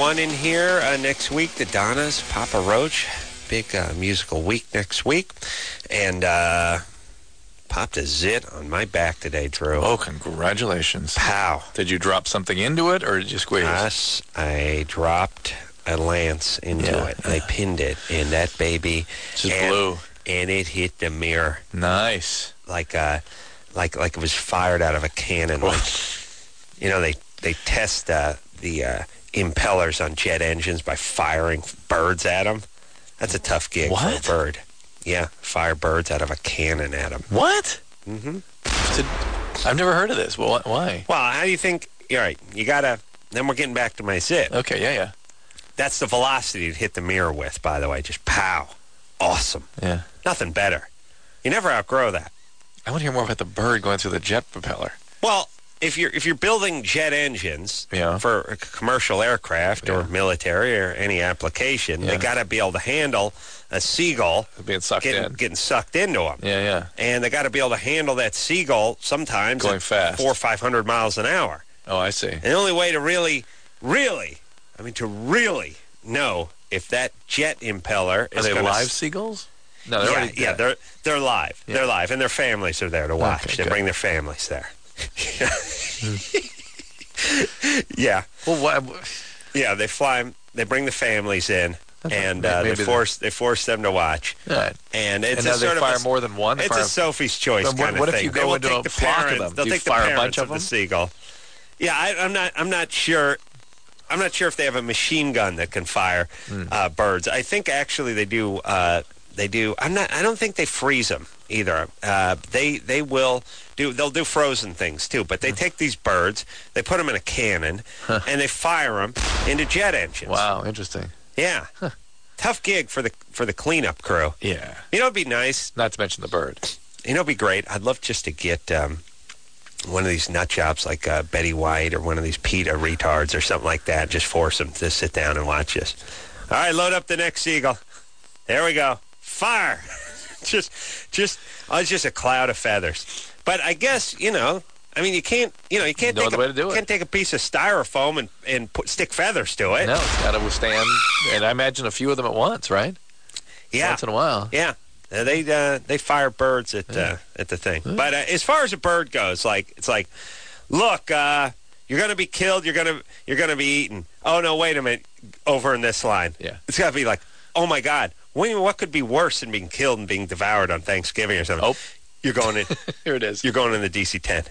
one in here next week. The Donnas, Papa Roach. Big musical week next week. And popped a zit on my back today, Drew. Oh, congratulations. Pow. Did you drop something into it, or did you squeeze? Yes, I dropped a lance into it. I pinned it, and that baby just blew. And it hit the mirror. Nice. Like it was fired out of a cannon. Like, you know, they test the impellers on jet engines by firing birds at them. That's a tough gig for a bird. Yeah, fire birds out of a cannon at them. What? Mm-hmm. I've never heard of this. Well, why? Well, how do you think? All right, you gotta. Then we're getting back to my zit. Okay, yeah. That's the velocity it hit the mirror with, by the way. Just pow. Awesome. Yeah. Nothing better. You never outgrow that. I want to hear more about the bird going through the jet propeller. Well, if you're building jet engines for a commercial aircraft or military or any application, they got to be able to handle a seagull getting sucked into them. Yeah. And they got to be able to handle that seagull sometimes going at fast, 400 or 500 miles an hour. Oh, I see. And the only way to really know if that jet impeller is they live seagulls? No, they're already dead. They're live. Yeah. They're live, and their families are there to watch. Okay, they bring their families there. Yeah. Well, what? Yeah, they fly. They bring the families in, and they force them to watch. Right. And it's now they fire more than one. It's a Sophie's Choice kind of thing. What if you go into a flock of them? They'll take the fire parents a bunch of them? The seagull. Yeah, I'm not sure. I'm not sure if they have a machine gun that can fire birds. I think actually they do. They do. I don't think they freeze them either. They'll do frozen things too. But they take these birds, they put them in a cannon, and they fire them into jet engines. Wow, interesting. Yeah, tough gig for the cleanup crew. Yeah, you know, it'd be nice. Not to mention the bird. You know, it'd be great. I'd love just to get one of these nut jobs like Betty White or one of these PETA retards or something like that. Just force them to sit down and watch this. All right, load up the next seagull. There we go. Fire. It's just a cloud of feathers. But I guess, you can't take a piece of styrofoam and stick feathers to it. No, it's got to withstand, and I imagine a few of them at once, right? Yeah. Once in a while. Yeah. They fire birds at the thing. But as far as a bird goes, it's like, look, you're going to be killed, you're going to be eaten. Oh no, wait a minute. Over in this line. Yeah. It's got to be like, oh my God. What could be worse than being killed and being devoured on Thanksgiving or something? Oh, you're going in. Here it is. You're going in the DC-10.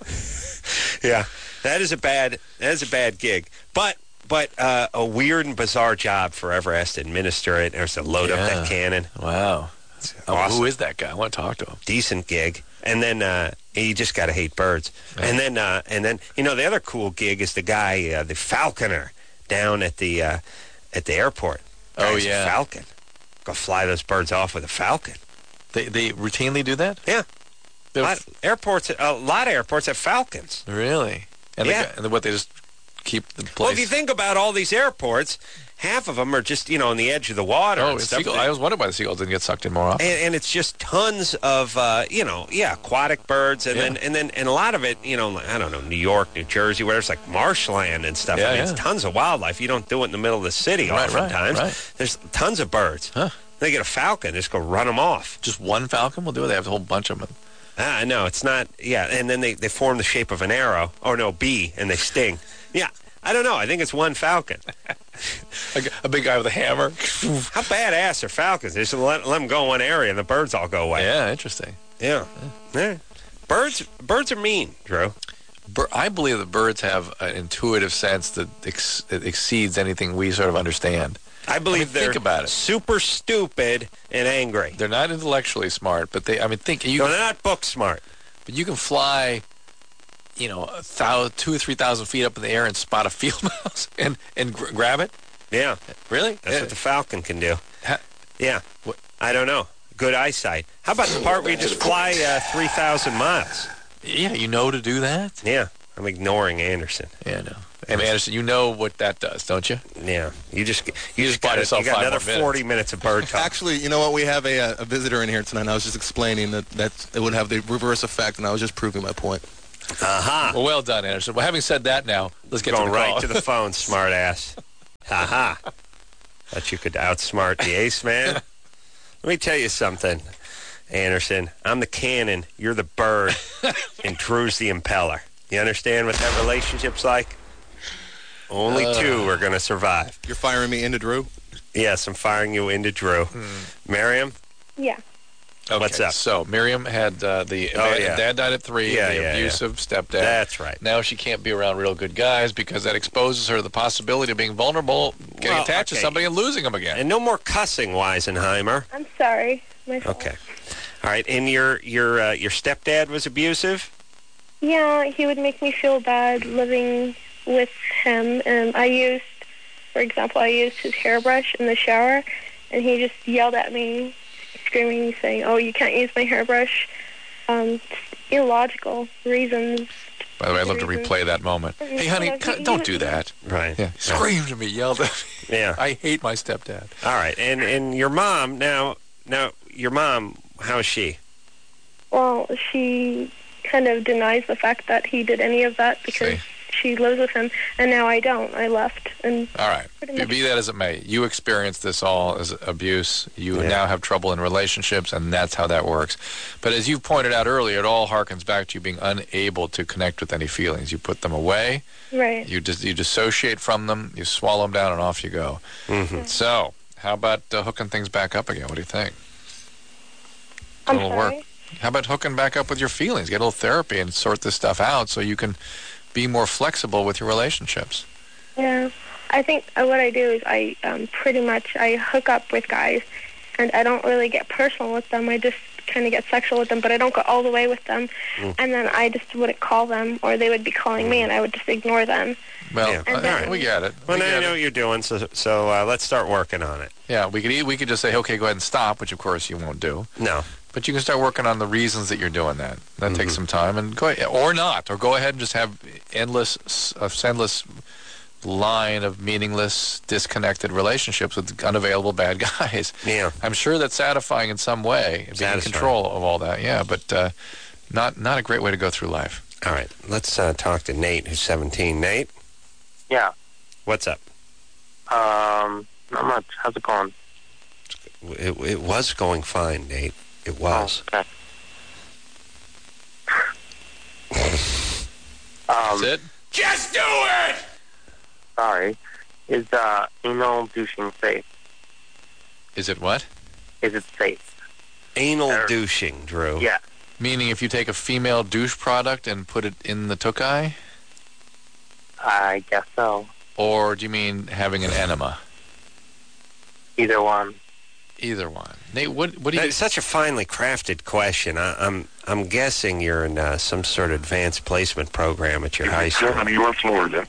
Yeah, that is a bad gig. But a weird and bizarre job forever has to administer it or to load up that cannon. Wow. Awesome. Who is that guy? I want to talk to him. Decent gig. And then you just got to hate birds. Right. And then the other cool gig is the guy, the falconer down at the airport. Guy's a falcon. Go fly those birds off with a falcon. They routinely do that? Yeah. A lot of airports have falcons. Really? And they just keep the place. Well, if you think about all these airports, half of them are just, on the edge of the water. Oh, I was wondering why the seagulls didn't get sucked in more often. And it's just tons of, aquatic birds. And then a lot of it, I don't know, New York, New Jersey, where it's like marshland and stuff. It's tons of wildlife. You don't do it in the middle of the city oftentimes. Right. There's tons of birds. Huh. They get a falcon, just go run them off. Just one falcon will do it? They have a whole bunch of them. No, it's not. Yeah, and then they form the shape of an arrow. Or no, bee, and they sting. Yeah, I don't know. I think it's one falcon. A big guy with a hammer. How badass are falcons? They just let them go in one area and the birds all go away. Yeah, interesting. Yeah. Birds are mean, Drew. I believe that birds have an intuitive sense that exceeds anything we sort of understand. I believe they're think about it. Super stupid and angry. They're not intellectually smart, but they're not book smart. But you can fly, 2,000 or 3,000 feet up in the air and spot a field mouse and grab it. Yeah, really? That's what the falcon can do. Yeah, I don't know. Good eyesight. How about the part where you just fly 3,000 miles? Yeah, you know to do that. Yeah, I'm ignoring Anderson. Yeah, no. Hey, Anderson, you know what that does, don't you? Yeah. You just bought yourself you got another 40 minutes of bird talk. Actually, you know what? We have a visitor in here tonight, and I was just explaining that it would have the reverse effect, and I was just proving my point. Uh-huh. Well done, Anderson. Well, having said that now, let's get to the call. Going right to the phone, smart ass. Aha. Thought you could outsmart the ace man. Let me tell you something, Anderson. I'm the cannon, you're the bird, and Drew's the impeller. You understand what that relationship's like? Only two are going to survive. You're firing me into Drew? Yes, I'm firing you into Drew. Miriam? Yeah. Okay, What's up? So Miriam had dad died at 3, the abusive stepdad. That's right. Now she can't be around real good guys because that exposes her to the possibility of being vulnerable, getting attached to somebody and losing them again. And no more cussing, Weisenheimer. I'm sorry. My fault. Okay. All right. And your stepdad was abusive? Yeah, he would make me feel bad living with him. And for example, I used his hairbrush in the shower, and he just yelled at me, screaming, saying, "Oh, you can't use my hairbrush." Illogical reasons. By the way, I'd love to replay that moment. Hey, honey, don't do that. Right. Yeah. Screamed at me, yelled at me. Yeah. I hate my stepdad. All right. And your mom, now your mom, how is she? Well, she kind of denies the fact that he did any of that because she lives with him, and now I don't. I left. And all right. Be that as it may, you experienced this all as abuse. You now have trouble in relationships, and that's how that works. But as you pointed out earlier, it all harkens back to you being unable to connect with any feelings. You put them away. Right. You dissociate from them. You swallow them down, and off you go. Mm-hmm. So, how about hooking things back up again? What do you think? I'm a little sorry? work. How about hooking back up with your feelings? Get a little therapy and sort this stuff out so you can be more flexible with your relationships. Yeah. I think what I do is I hook up with guys, and I don't really get personal with them. I just kind of get sexual with them, but I don't go all the way with them. And then I just wouldn't call them, or they would be calling me, and I would just ignore them. Well, all right, we get it. Well, now you know what you're doing, so let's start working on it. Yeah, we could just say, okay, go ahead and stop, which of course you won't do. No. But you can start working on the reasons that you're doing that. That takes some time, and go ahead, or not, or go ahead and just have endless line of meaningless, disconnected relationships with unavailable bad guys. Yeah. I'm sure that's satisfying in some way, being in control of all that. Yeah, but not a great way to go through life. All right, let's talk to Nate, who's 17. Nate? Yeah. What's up? Not much. How's it going? It was going fine, Nate. It was. Oh, okay. That's it? Just do it! Sorry. Is anal douching safe? Is it what? Is it safe? Anal douching, Drew. Yeah. Meaning if you take a female douche product and put it in the tukai? I guess so. Or do you mean having an enema? Either one. Either one. Nate, what do you... It's such a finely crafted question. I'm guessing you're in some sort of advanced placement program at your high school. You are Florida.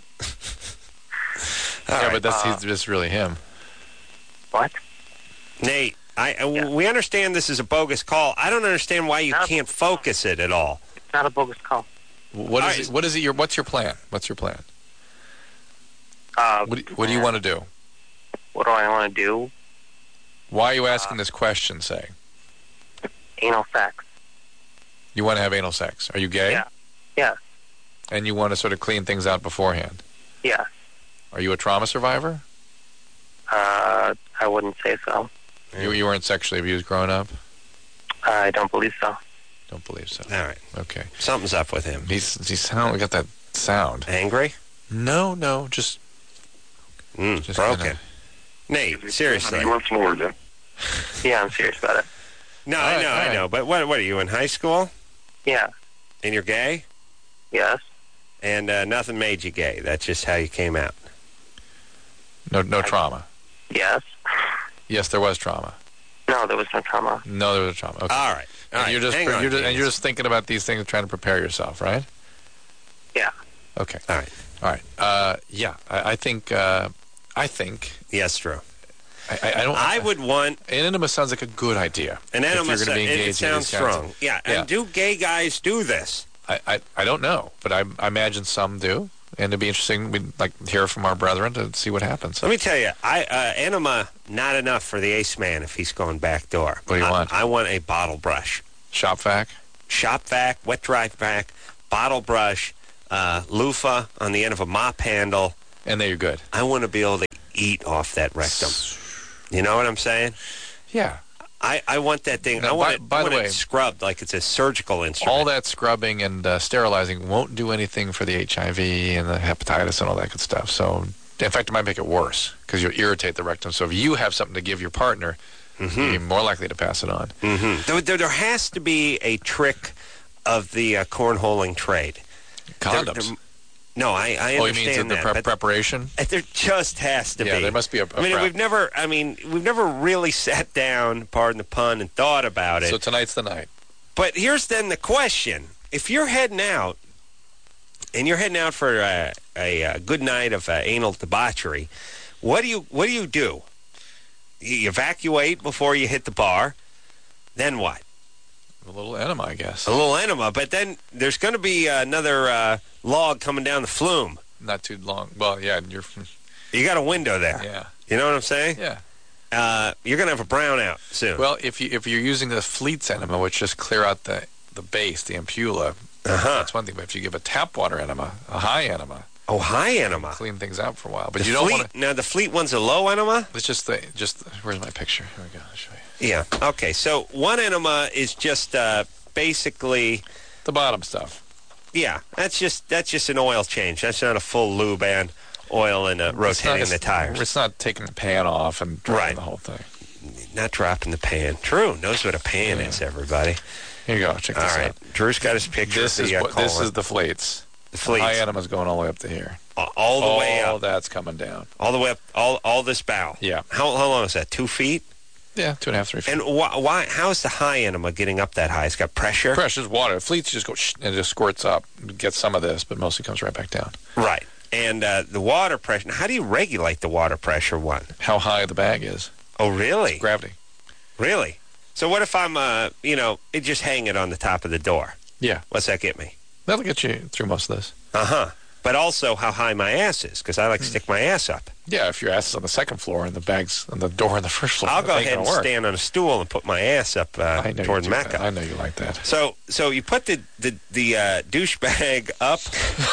Yeah, but that's just really him. What? Nate, we understand this is a bogus call. I don't understand why you can't focus it at all. It's not a bogus call. What's your plan? What's your plan? What do you want to do? What do I want to do? Why are you asking this question, say? Anal sex. You want to have anal sex. Are you gay? Yeah. Yeah. And you want to sort of clean things out beforehand? Yeah. Are you a trauma survivor? I wouldn't say so. You weren't sexually abused growing up? I don't believe so. Don't believe so. All right. Okay. Something's up with him. He's got that sound. Angry? No, just broken. Kinda... Nate, seriously. You are Florida. Yeah, I'm serious about it. No, I know. But what are you, in high school? Yeah. And you're gay? Yes. And nothing made you gay. That's just how you came out. No trauma. Yes. Yes, there was trauma. No, there was no trauma. No, there was trauma. Okay. All right. And you're just thinking about these things, trying to prepare yourself, right? Yeah. Okay. All right. Yeah. I think. Yes, Drew. I would want... An enema sounds like a good idea. An enema it sounds strong. Yeah. And do gay guys do this? I don't know, but I imagine some do. And it'd be interesting, we'd like to hear from our brethren to see what happens. Let me tell you, enema, not enough for the ace man if he's going back door. What do you want? I want a bottle brush. Shop vac? Shop vac, wet dry vac, bottle brush, loofah on the end of a mop handle, And then you're good. I want to be able to eat off that rectum. You know what I'm saying? Yeah. I want that thing. Now, I want by the way, it scrubbed like it's a surgical instrument. all that scrubbing and sterilizing won't do anything for the HIV and the hepatitis and all that good stuff. So, in fact, it might make it worse because you'll irritate the rectum. So if you have something to give your partner, you're more likely to pass it on. There has to be a trick of the cornholing trade. Condoms. No, I understand you mean that. the but preparation? there just has to be. Yeah, there must be a prep. we've never really sat down, pardon the pun, and thought about it. So tonight's the night. But here's then the question: if you're heading out, and you're heading out for a good night of anal debauchery, what do you do? You evacuate before you hit the bar. Then what? A little enema, I guess. A little enema, but then there's going to be another log coming down the flume. Not too long. Well, yeah, You got a window there. yeah, You know what I'm saying? yeah. You're going to have a brownout soon. Well, if you're using the Fleets enema, which just clear out the base, the ampulla, that's one thing. But if you give a tap water enema, a high enema, oh, high enema. clean things out for a while. But The you don't Fleet- want to. Now, the Fleet one's a low enema? It's just where's my picture? Here we go. I'll show you. Yeah. Okay, so one enema is just basically, The bottom stuff. yeah, that's just an oil change. That's not a full lube and oil and rotating the tires. It's not taking the pan off and drying Right. the whole thing. Not dropping the pan. Drew knows what a pan is, everybody. Here you go. Check All this right. out. Drew's got his picture This of is the this colon. is the Fleets. The Fleets. High enema's going all the way up to here. All the way All up. that's coming down. All the way up. All this bow. Yeah. How long is that? 2 feet? Yeah, 2.5, 3 feet. And why? How is the high enema getting up that high? It's got pressure? Pressure's water. Fleets just go and it just squirts up. Get some of this, but mostly comes right back down. Right. And the water pressure. How do you regulate the water pressure one? How high the bag is. Oh, really? Gravity. Really? So what if I'm, it just hang it on the top of the door? Yeah. What's that get me? That'll get you through most of this. Uh-huh. But also how high my ass is, because I like to stick my ass up. Yeah, if your ass is on the second floor and the bag's on the door on the first floor, I'll go that ain't ahead and gonna work. stand on a stool and put my ass up I know toward you do that. Mecca. I know you like that. So you put the douchebag up.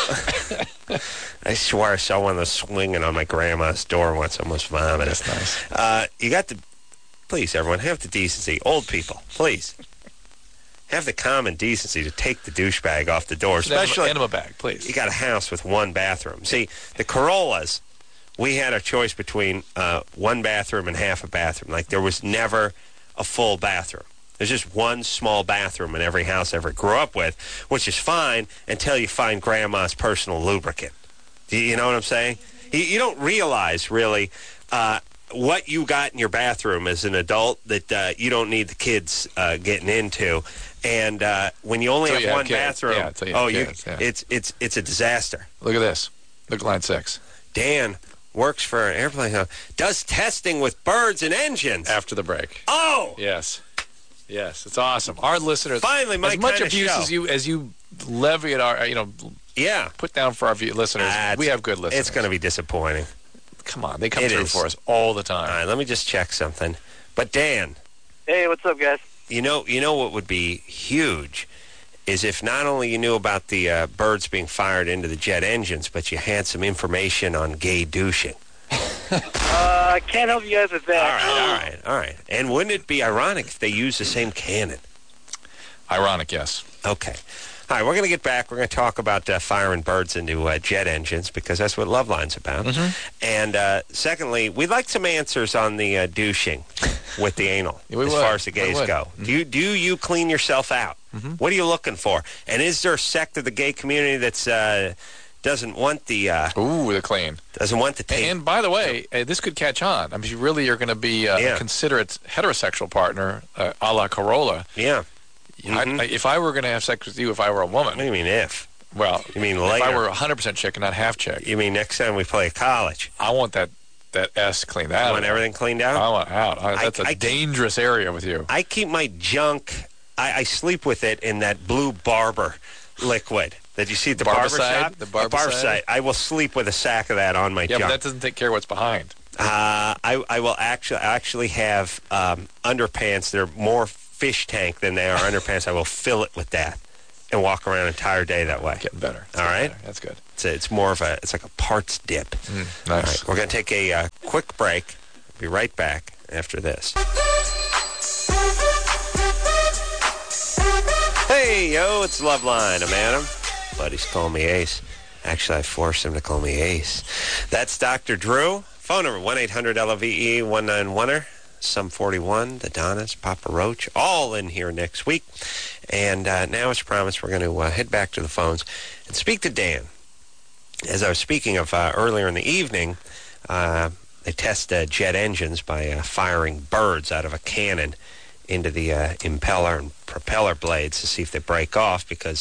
I swear I saw one of those swinging on my grandma's door once. I almost vomited. That's nice. You got please, everyone, have the decency. Old people, please. Have the common decency to take the douchebag off the door. Especially, enema bag, please. you got a house with one bathroom. See, the Corollas, we had a choice between one bathroom and half a bathroom. Like, there was never a full bathroom. There's just one small bathroom in every house I ever grew up with, which is fine until you find grandma's personal lubricant. Do you know what I'm saying? You don't realize, really, what you got in your bathroom as an adult that you don't need the kids getting into. And when you only Till you have have one kids. bathroom, Yeah, till you have kids, yeah. it's a disaster. Look at this. Look at line 6. Dan works for an airplane, does testing with birds and engines. After the break. Oh! Yes. Yes, it's awesome. Our listeners, Finally, my as much kind of abuse show. as you levy at our, Yeah. put down for our listeners, we have good listeners. It's going to be disappointing. Come on, they come It through is. for us all the All time. right, let me just check something. But Dan, Hey, what's up, guys? you know what would be huge is if not only you knew about the birds being fired into the jet engines, but you had some information on gay douching. I can't help you guys with that. All right. And wouldn't it be ironic if they used the same cannon? Ironic, yes. Okay. All right, we're going to get back. We're going to talk about firing birds into jet engines because that's what Loveline's about. And secondly, we'd like some answers on the douching with the anal Yeah, we as would. far as the We gays would. go. Do you clean yourself out? What are you looking for? And is there a sect of the gay community that's doesn't want the Ooh, the clean. tape? And by the way, this could catch on. I mean, you really are going to be Yeah. a considerate heterosexual partner, a la Corolla. Yeah. If I were going to have sex with you, if I were a What woman, do you mean if? well, You mean if I later? were 100% chick and not half chick, You mean next time we play college? I want that S cleaned out. You want everything cleaned out? I want out. That's I a dangerous area with you. I keep my junk. I sleep with it in that blue Barber liquid that you see at the barber Barbicide? shop. The Barbicide? I will sleep with a sack of that on my Yeah, junk. but that doesn't take care of what's behind. I will actually have underpants that are more fish tank than they are underpants. I will fill it with that and walk around an entire day that way. Getting better. All right. That's good. It's more of it's like a parts dip. Nice. All right, we're going to take a quick break. Be right back after this. Hey, yo, it's Loveline. I'm Adam. Buddies call me Ace. Actually, I forced him to call me Ace. That's Dr. Drew. Phone number 1-800-LOVE-191er. Sum 41, the Donnas, Papa Roach, all in here next week. And now, as promised, we're going to head back to the phones and speak to Dan. As I was speaking of earlier in the evening, they test jet engines by firing birds out of a cannon into the impeller and propeller blades to see if they break off because,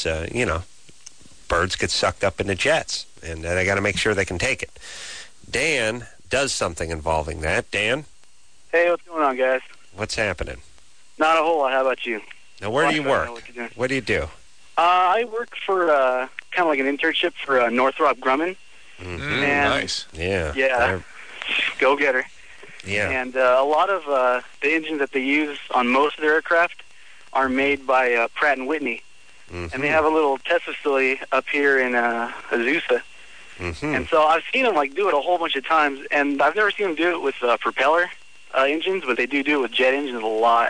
birds get sucked up into jets, and they got to make sure they can take it. Dan does something involving that. Dan? Hey, what's going on, guys? What's happening? Not a whole lot. How about you? Now, where do you work? What do you do? I work for kind of like an internship for Northrop Grumman. Mm-hmm. Nice. Yeah. Yeah. Go-getter. Yeah. And a lot of the engines that they use on most of their aircraft are made by Pratt & Whitney. Mm-hmm. And they have a little test facility up here in Azusa. Mm-hmm. And so I've seen them do it a whole bunch of times, and I've never seen them do it with propeller engines, but they do it with jet engines a lot.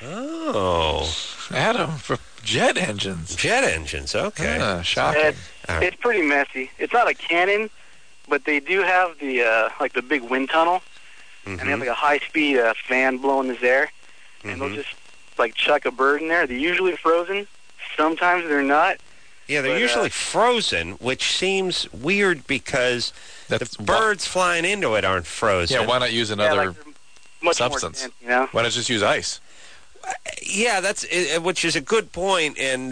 Oh. Adam, for jet engines. Jet engines, okay. Shocking. It's pretty messy. It's not a cannon, but they do have the the big wind tunnel, and they have like a high-speed fan blowing this air, and they'll just chuck a bird in there. They're usually frozen. Sometimes they're not. Yeah, they're usually frozen, which seems weird because the birds flying into it aren't frozen. Yeah, why not use another substance? More dense, Why not just use ice? Yeah, which is a good point, and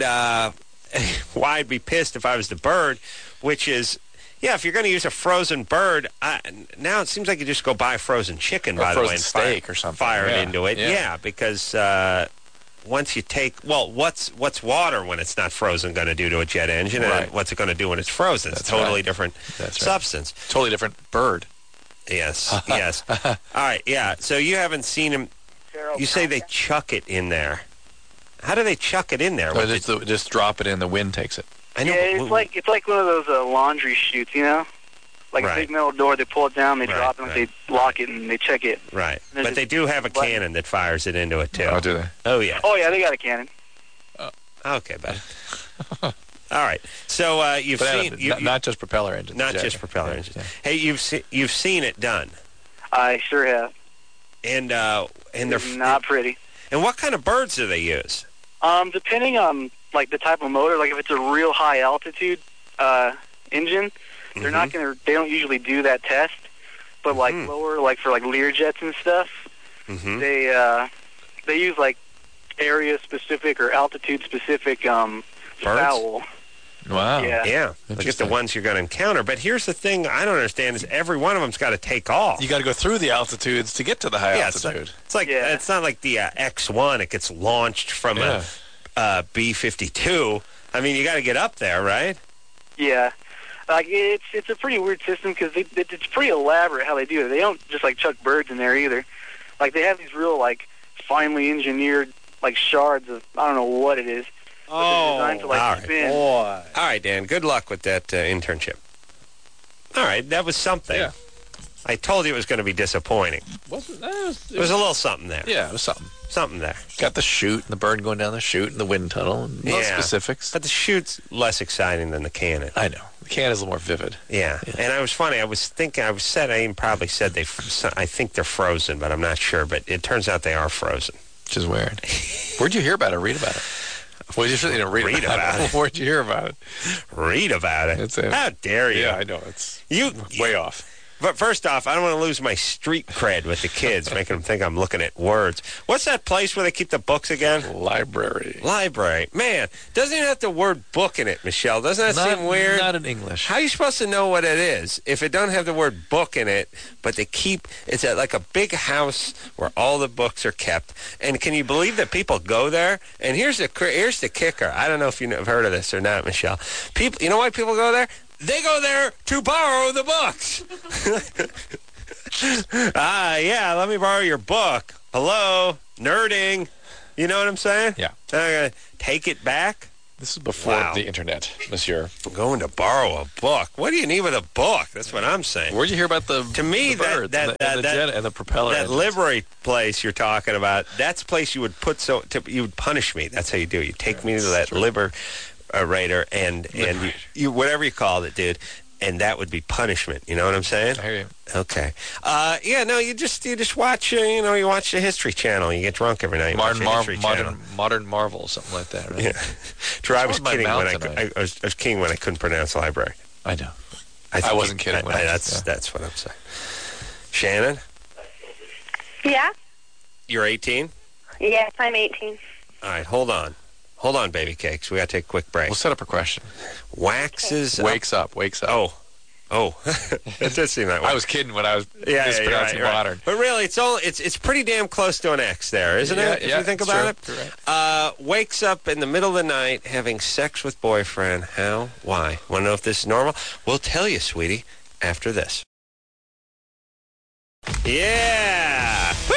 why I'd be pissed if I was the bird, which is, yeah, if you're going to use a frozen bird, now it seems like you just go buy frozen chicken, by the way, and steak or something. Fire it into it. Yeah, because once you take, what's water when it's not frozen going to do to a jet engine, and what's it going to do when it's frozen? It's a totally different substance. Totally different bird. Yes, yes. All right, yeah. So you haven't seen him. You say they chuck it in there. How do they chuck it in there? No, just drop it in. The wind takes it. I know. Yeah, it's like one of those laundry chutes, like a big metal door. They pull it down, they drop it, they lock it, and they check it. Right, but they do have a cannon that fires it into it too. Oh, do they? Oh yeah. Oh yeah, they got a cannon. Okay, bud. All right. So you've seen not just propeller engines. Not just propeller engines. Yeah. Hey, you've seen it done. I sure have. And they're not pretty. And what kind of birds do they use? Depending on the type of motor, if it's a real high altitude engine, they're not gonna. They don't usually do that test. But lower, for Learjets and stuff, they use area specific or altitude specific foul. Wow. Yeah. Look at the ones you're going to encounter. But here's the thing I don't understand is every one of them's got to take off. You got to go through the altitudes to get to the high altitude. It's not like the X1. It gets launched from a B-52. I mean, you got to get up there, right? Yeah. It's a pretty weird system because it's pretty elaborate how they do it. They don't just chuck birds in there either. They have these real finely engineered shards of I don't know what it is. All right. Spin. All right, Dan. Good luck with that internship. All right, that was something. Yeah. I told you it was going to be disappointing. There was a little something there. Yeah, it was something. Something there. Got the chute, and the bird going down the chute, and the wind tunnel, and specifics. But the chute's less exciting than the cannon. I know. The cannon is a little more vivid. Yeah. And I was funny. I even probably said I think they're frozen, but I'm not sure. But it turns out they are frozen. Which is weird. Where'd you hear about it? Read about it. Well, you certainly didn't read about it. Where'd you hear about it? Read about it. How dare you? Yeah, I know. It's way off. But first off, I don't want to lose my street cred with the kids, making them think I'm looking at words. What's that place where they keep the books again? Library. Man, doesn't even have the word book in it, Michelle. Doesn't that seem weird? Not in English. How are you supposed to know what it is if it don't have the word book in it, but it's like a big house where all the books are kept? And can you believe that people go there? And here's the kicker. I don't know if you've heard of this or not, Michelle. You know why people go there? They go there to borrow the books. Yeah, let me borrow your book. Hello, nerding. You know what I'm saying? Yeah. I'm going to take it back. This is before Wow. the internet, monsieur. Going to borrow a book. What do you need with a book? That's what I'm saying. Where'd you hear about the To me, the birds that and the propeller that engines? livery place you're talking about, that's a place you would put you would punish me. That's how you do it. You take me to that liberator and you whatever you call it, dude, and that would be punishment. You know what I'm saying? I hear you. Okay. You just watch. You watch the History Channel. You get drunk every night. You watch the History Channel. Modern Marvel, something like that, right? Yeah. Drew, I was on my kidding mouth when tonight. I was kidding when I couldn't pronounce library. I know. think wasn't kidding when I that's what I'm saying. Shannon, Yeah? you're 18? Yes, I'm 18. All right, hold on. Hold on, baby cakes. We got to take a quick break. We'll set up a question. Waxes Wakes up. Oh. It does seem that way. I was kidding when I was yeah, mispronouncing right. modern. But really, it's pretty damn close to an X there, isn't it? If you think it's about true. it. You're right. Wakes up in the middle of the night having sex with boyfriend. How? Why? Want to know if this is normal? We'll tell you, sweetie, after this. Yeah! Woo!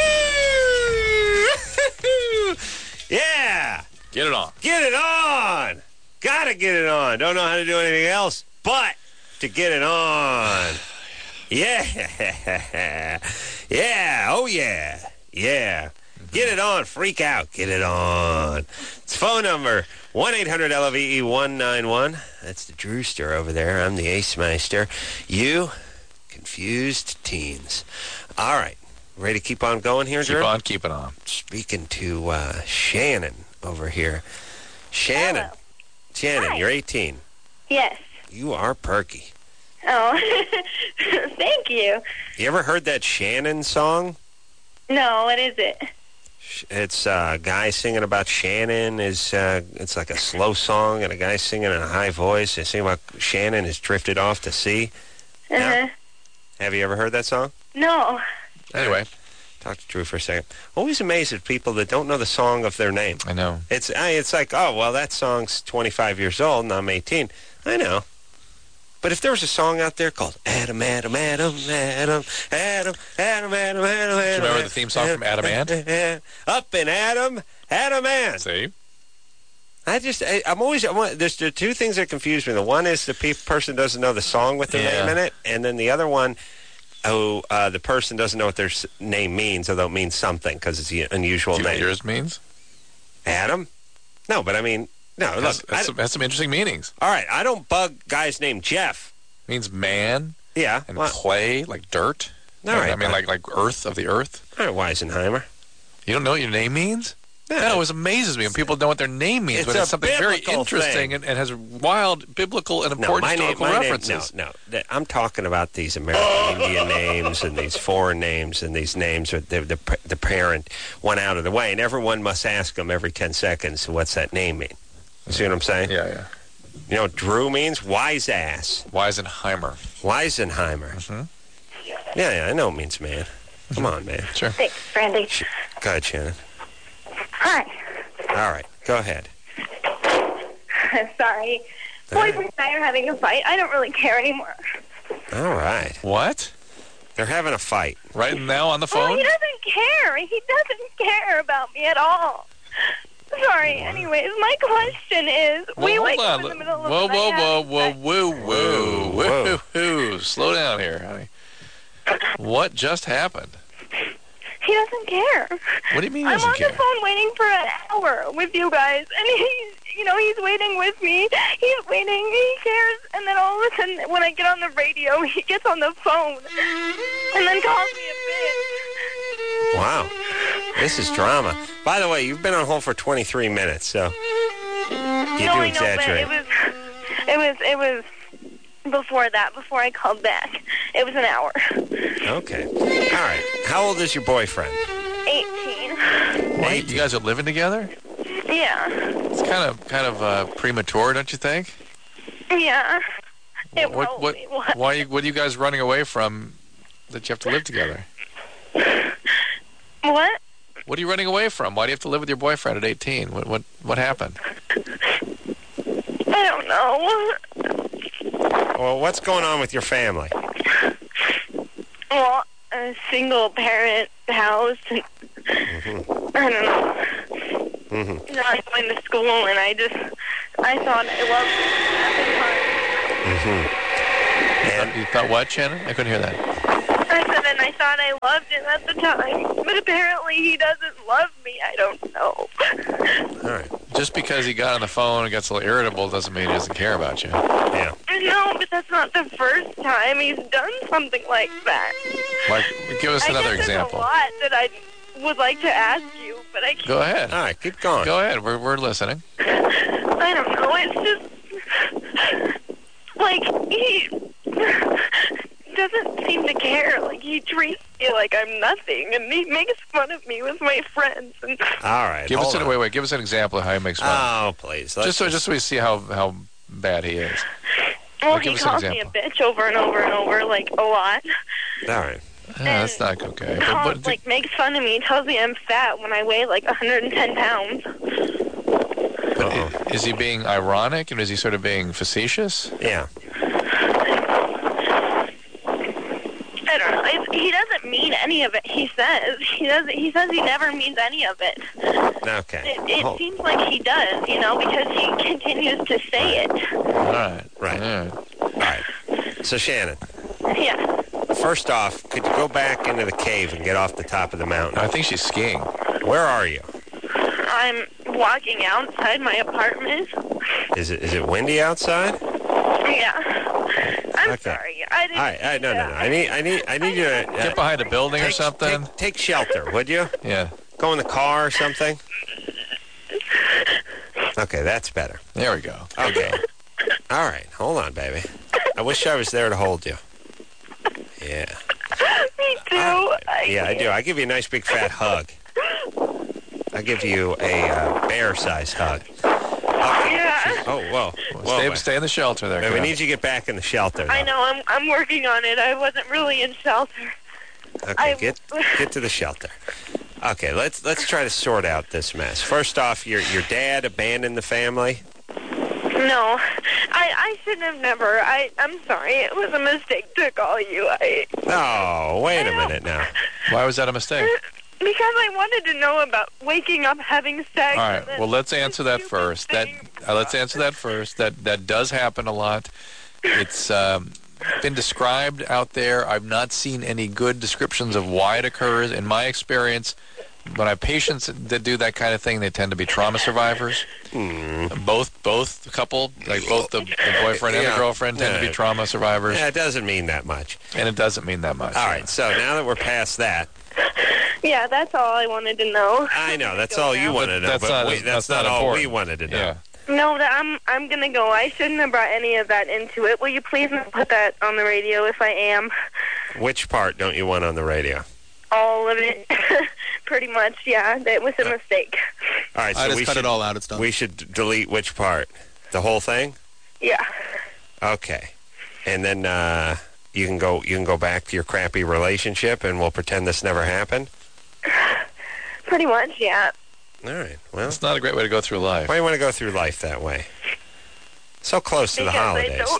Yeah! Get it on. Get it on! Gotta get it on. Don't know how to do anything else but to get it on. Yeah. Yeah. Oh, yeah. Yeah. Get it on. Freak out. Get it on. It's phone number 1-800-LOVE-191. That's the Drewster over there. I'm the Ace Meister. You confused teens. All right. Ready to keep on going here, Drew? Keep on keeping on. Speaking to Shannon over here. Shannon. Hello. Shannon, Hi. you're 18. Yes. You are perky. Oh, thank you. You ever heard that Shannon song? No, what is it? It's a guy singing about Shannon. It's like a slow song, and a guy singing in a high voice. They sing about Shannon has drifted off to sea. Uh-huh. Have you ever heard that song? No. Anyway, Talk to Drew for a second. Always amazed at people that don't know the song of their name. I know. It's like, oh, well, that song's 25 years old, and I'm 18. I know. But if there was a song out there called Adam, Adam, Adam, Adam, Adam, Adam, Adam, Adam, Adam. Do you remember the theme song from Adam Ant? Up in Adam, Adam Ant. See? There's the two things that confuse me. The one is the person doesn't know the song with their name in it, and then the other one, the person doesn't know what their name means, although it means something because it's an unusual Do you know name. what yours means? Adam? No, but I mean, no. Look, Has some interesting meanings. all right, I don't bug guys named Jeff. Means man Yeah. and well, clay, like dirt. all right, I mean, but- like earth of the earth. all right, Weisenheimer. You don't know what your name means? No, it always amazes me when people know what their name means, It's but a it's something very biblical interesting thing. and has wild biblical and important historical references. No. I'm talking about these American Indian names and these foreign names and these names where the parent went out of the way, and everyone must ask them every 10 seconds, what's that name mean? You see what I'm saying? Yeah. You know what Drew means? Wise ass. Weisenheimer. Weisenheimer. Mhm. Yeah, I know it means man. Come on, man. Sure. Thanks, Brandy. Go ahead, Shannon. Hi. All right, go ahead. Sorry. Boyfriend and I are having a fight. I don't really care anymore. All right. What? They're having a fight. Right now on the Well, phone? he doesn't care. He doesn't care about me at all. Sorry. Anyways, my question is, we Well, wake hold up on. in the middle of Whoa, the night. whoa. Slow down here, honey. What just happened? He doesn't care. What do you mean he I'm doesn't on care? the phone waiting for an hour with you guys, and he's waiting with me. He's waiting. He cares, and then all of a sudden, when I get on the radio, he gets on the phone and then calls me a bitch. Wow. This is drama. By the way, you've been on hold for 23 minutes, so you No, do I know, exaggerate. but it was before that. Before I called back, it was an hour. Okay. All right. How old is your boyfriend? 18. Wait, you guys are living together? Yeah. It's kind of premature, don't you think? Yeah. It What probably was. what are you guys running away from that you have to live together? What? What are you running away from? Why do you have to live with your boyfriend at 18? What happened? I don't know. Well, what's going on with your family? Well, a single parent house. And I don't know. Mm-hmm. Not going to school, and I just I thought I loved him at the time. And You thought what, Shannon? I couldn't hear that. I said, and I thought I loved him at the time, but apparently he doesn't love me. I don't know. all right. Just because he got on the phone and gets a little irritable doesn't mean he doesn't care about you. Yeah. No, but that's not the first time he's done something like that. Like, give us another I guess example. There's a lot that I would like to ask you, but I can't. Go ahead. All right, keep going. Go ahead. We're listening. I don't know. It's just like he doesn't seem to care. Like he treats me like I'm nothing, and he makes fun of me with my friends. And All right. Give us hold an on. Give us an example of how he makes fun. Oh, please. Let's just so we see how bad he is. well, give he us an calls me a example. bitch over and over and over, like a lot. All right. Yeah, that's not okay. Like makes fun of me. Tells me I'm fat when I weigh like 110 pounds. Is he being ironic and is he sort of being facetious? Yeah. I don't know. He doesn't mean any of it. He says he doesn't. He says he never means any of it. Okay. It seems like he does, because he continues to say it. All right. Right. All right. All right. So, Shannon, Yeah. first off, could you go back into the cave and get off the top of the mountain? I think she's skiing. Where are you? I'm walking outside my apartment. Is it windy outside? Yeah. I'm Okay. sorry. I didn't. All right. No. I need you to Get behind a building or something. Take shelter, would you? Yeah. Go in the car or something. Okay, that's better. There we go. Okay. All right. Hold on, baby. I wish I was there to hold you. Yeah. Me too. Yeah, I do. I give you a nice big fat hug. I give you a bear-sized hug. Okay. Yeah. Oh, whoa. Stay in the shelter there. We Karen. need you to get back in the shelter. I though. know. I'm working on it. I wasn't really in shelter. Okay, get to the shelter. Okay, let's try to sort out this mess. First off, your dad abandoned the family. No, I shouldn't have never. I'm sorry. It was a mistake to call you. Oh, wait a minute now. Why was that a mistake? Because I wanted to know about waking up having sex. All and right. then Well, let's answer that stupid first. thing. Let's answer that first. That does happen a lot. It's been described out there. I've not seen any good descriptions of why it occurs. In my experience, when I have patients that do that kind of thing, they tend to be trauma survivors. Both the couple, like both the boyfriend and the Yeah. girlfriend, tend to be trauma survivors, Yeah, it doesn't mean that much. and it doesn't mean that much. All right, so now that we're past that, Yeah, that's all I wanted to know. I know that's all you want to know, That's but not- that's not not all we important. wanted to know. Yeah. No, I'm gonna go. I shouldn't have brought any of that into it. Will you please not put that on the radio if I am? Which part don't you want on the radio? All of it. Pretty much, yeah. It was a mistake. All right, so I we just cut should it all out. It's done. we should delete which part? The whole thing? Yeah. Okay, and then you can go back to your crappy relationship, and we'll pretend this never happened. Pretty much, yeah. All right. Well, It's not a great way to go through life. why do you want to go through life that way? So close to the Because I holidays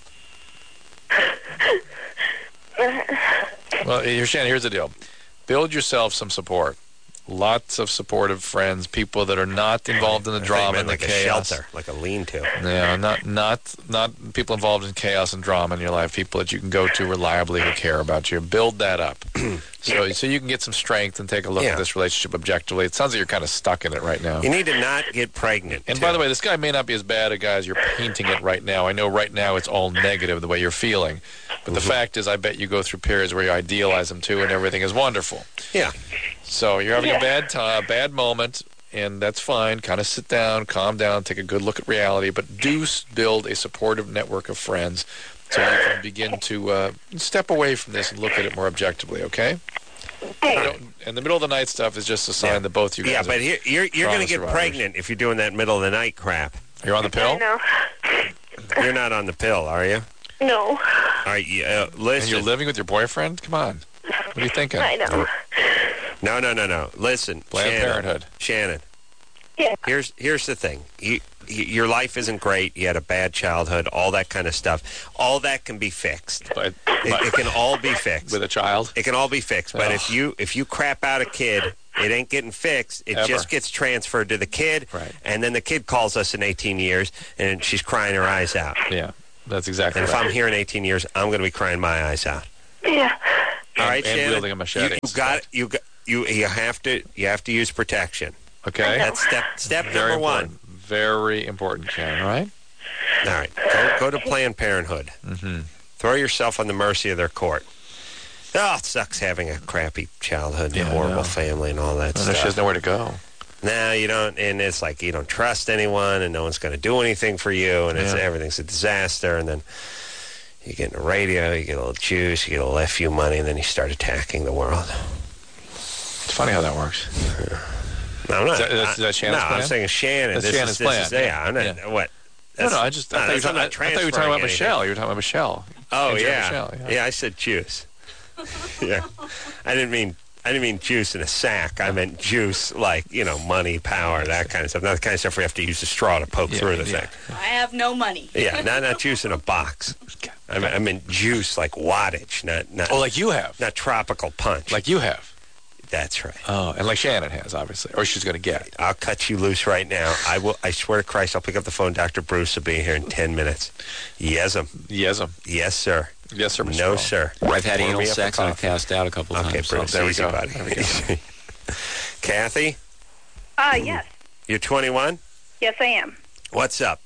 don't- too. Well, Shannon, here's the deal. Build yourself some support. Lots of supportive friends, people that are not involved in the I thought you drama meant and the like a chaos. shelter, like a lean-to. Yeah, not people involved in chaos and drama in your life. People that you can go to reliably who care about you. Build that up, so you can get some strength and take a look Yeah. at this relationship objectively. It sounds like you're kind of stuck in it right now. You need to not get pregnant. And too. by the way, this guy may not be as bad a guy as you're painting it right now. I know right now it's all negative the way you're feeling, but the fact is, I bet you go through periods where you idealize him too, and everything is wonderful. yeah. So you're having Yeah. a bad time, bad moment, and that's fine. Kind of sit down, calm down, take a good look at reality, but do build a supportive network of friends so you can begin to step away from this and look at it more objectively, okay? And the middle of the night stuff is just a sign that both you guys Yeah, but here, you're going trauma to get survivors. pregnant if you're doing that middle of the night crap. You're on the I pill? know. You're not on the pill, are you? No. All right, And listen. you're living with your boyfriend? Come on. What are you thinking? I know. No. Listen, Planned Shannon. Parenthood. Shannon, Yeah. here's the thing. Your life isn't great. You had a bad childhood, all that kind of stuff. All that can be fixed. But It can all be fixed. with a child? It can all be fixed. But Oh. if you crap out a kid It ain't getting fixed. It Ever. just gets transferred to the kid, Right. and then the kid calls us in 18 years, and she's crying her eyes out. Yeah, that's exactly And if right. I'm here in 18 years, I'm going to be crying my eyes out. Yeah. All right, and Shannon, wielding a machete. you have to use protection. Okay. That's step Very number one. important. Very important, Shannon, all right? All right, go to Planned Parenthood. Mm-hmm. Throw yourself on the mercy of their court. Oh, it sucks having a crappy childhood and a Yeah, I horrible know. family and all that She stuff. has nowhere to go. No, you don't, and it's like you don't trust anyone, and no one's going to do anything for you, and everything's a disaster. And then you get in the radio, you get a little juice, you get a little FU money, and then you start attacking the world. It's funny how that works. No, I'm not. Is that Shannon's no, plan? I'm saying Shannon. That's Shannon's this plan. is I'm not. Yeah. What? No, I thought you were talking about Michelle. You were talking about Michelle. Oh Andrea yeah. Michelle, Yeah, I said juice. Yeah, I didn't mean juice in a sack. I meant juice like money, power, that kind of stuff. Not the kind of stuff we have to use a straw to poke through the thing. I have no money. Yeah, not juice in a box. I meant juice like wattage, not Oh, like you have. not tropical punch. Like you have. That's right. Oh, and like Shannon has, obviously. Or she's going to get. I'll cut you loose right now. I swear to Christ, I'll pick up the phone. Dr. Bruce will be here in 10 minutes. Yes'm. Yes'm. Yes, sir. Yes, sir, Mr. No, Roll. sir. I've had Pour anal me up a sex and I've coffee. passed out a couple Okay, times. Bruce, there we easy, go. buddy. There we go. Easy. Kathy, Yes. you're 21? Yes, I am. What's up?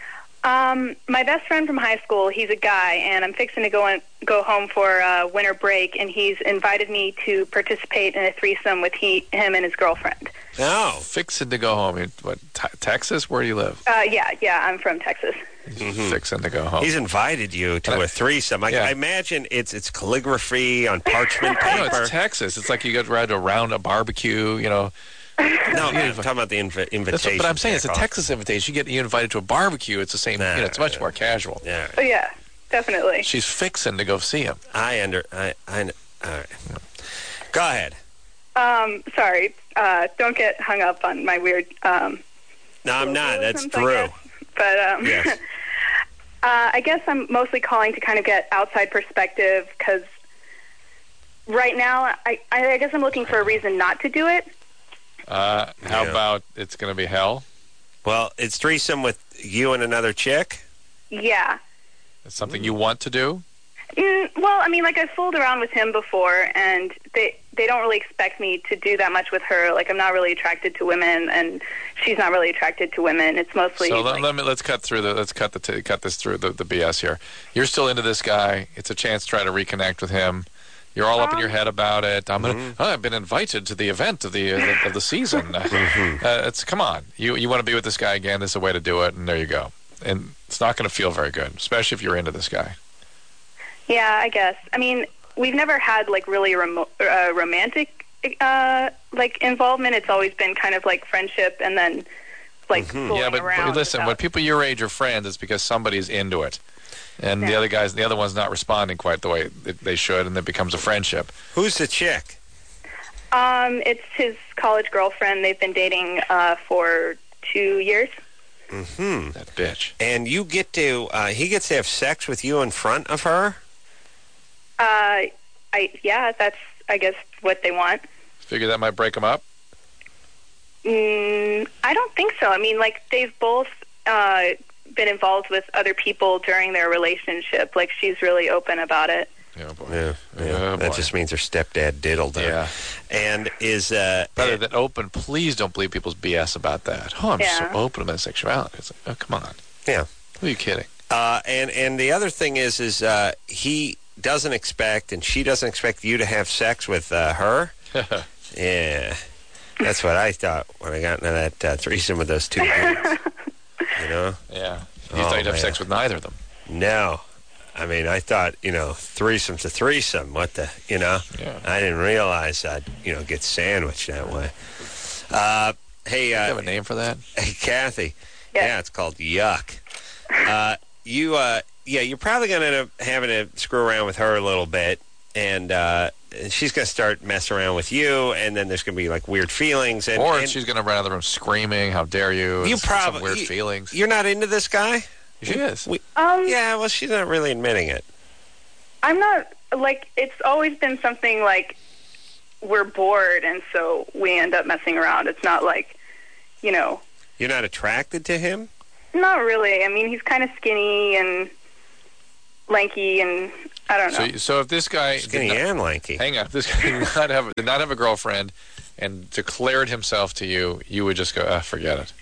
My best friend from high school, he's a guy, and I'm fixing to go home for winter break, and he's invited me to participate in a threesome with him and his girlfriend. Oh. Fixing to go home. What, Texas? Where do you live? Yeah, I'm from Texas. Fixing to go home. He's invited you to a threesome. I imagine it's calligraphy on parchment No, paper. it's Texas. It's like you get right around a barbecue, No, I'm talking about the invitation. But I'm saying it's a Texas invitation. You get invited to a barbecue. It's the same. It's much more casual. Yeah. Oh, yeah, definitely. She's fixing to go see him. All right. Go ahead. Sorry. Don't get hung up on my weird. No, I'm not. That's solutions, I Drew. guess. But Yes. I guess I'm mostly calling to kind of get outside perspective because right now I guess I'm looking for a reason not to do it. How about it's going to be hell? Well, it's threesome with you and another chick? Yeah. It's something you want to do? Well, I mean, like I've fooled around with him before, and they don't really expect me to do that much with her. Like I'm not really attracted to women, and she's not really attracted to women. It's mostly. So like, let's cut through cut this through the BS here. You're still into this guy. It's a chance to try to reconnect with him. You're all up in your head about it. I've been invited to the event of the season. Come on. You want to be with this guy again. This is a way to do it, and there you go. And it's not going to feel very good, especially if you're into this guy. Yeah, I guess. I mean, we've never had like really romantic like involvement. It's always been kind of like friendship, and then like fooling Yeah, but around. listen, without- when people your age are friends, it's because somebody's into it. And the other one's not responding quite the way they should, and it becomes a friendship. Who's the chick? It's his college girlfriend. They've been dating for 2 years. That bitch. And you get to, he gets to have sex with you in front of her? That's I guess what they want. Figure that might break them up? I don't think so. I mean, like they've both been involved with other people during their relationship. Like she's really open about it. Yeah, boy. Yeah. Oh, That boy. just means her stepdad diddled her. Yeah. And is, Rather than open, please don't believe people's BS about that. Oh, I'm so Yeah. open about sexuality. It's like, oh, come on. yeah. Who are you kidding? And the other thing is he doesn't expect, and she doesn't expect you to have sex with her. Yeah. That's what I thought when I got into that threesome with those two dudes. You know? Yeah. You thought you'd have man. sex with neither of them. No. I mean, I thought, threesome's a threesome. What the, Yeah. I didn't realize I'd, get sandwiched that way. Hey, Do you have a name for that? hey, Kathy. Yeah. Yeah, it's called Yuck. You're probably going to end up having to screw around with her a little bit, and she's going to start messing around with you, and then there's going to be, like, weird feelings. And She's going to run out of the room screaming, how dare you, You and probably... some weird feelings. You're not into this guy? She is. Yeah, well, she's not really admitting it. I'm not like it's always been something like we're bored, and so we end up messing around. It's not like, you know. You're not attracted to him? Not really. I mean, he's kind of skinny and lanky, and I don't know. So if this guy Skinny and lanky. hang on, if this guy did not have a girlfriend and declared himself to you, you would just go, forget it.